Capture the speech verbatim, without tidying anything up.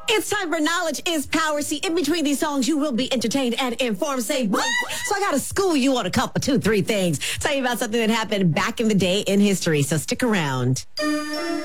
It's time for Knowledge is Power. See, in between these songs, you will be entertained and informed. Say what? So I got to school you on a couple, two, three things. Tell you about something that happened back in the day in history. So stick around.